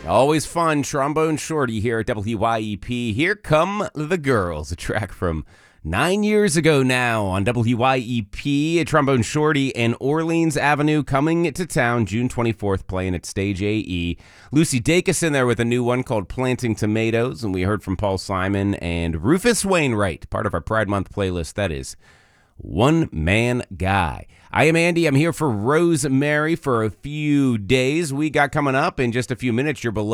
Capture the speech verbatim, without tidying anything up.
Always fun. Trombone Shorty here at W Y E P. Here Come the Girls, a track from nine years ago now on W Y E P. Trombone Shorty and Orleans Avenue coming to town June twenty-fourth, playing at Stage A E. Lucy Dacus in there with a new one called Planting Tomatoes, and we heard from Paul Simon and Rufus Wainwright, part of our Pride Month playlist, that is. One Man Guy. I am Andy. I'm here for Rosemary for a few days. We got coming up in just a few minutes. You're below.